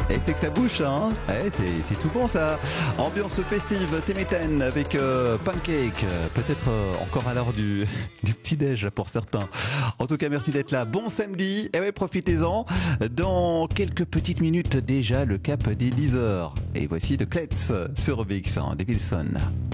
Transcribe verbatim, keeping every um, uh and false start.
Et c'est que ça bouge, hein. Eh, c'est, c'est tout bon ça. Ambiance festive, Temeten avec euh, Pancake. Peut-être euh, encore à l'heure du, du petit-déj pour certains. En tout cas, merci d'être là. Bon samedi. Et ouais, profitez-en. Dans quelques petites minutes déjà, le cap des dix heures. Et voici de Klets sur Vix, hein, des Wilson.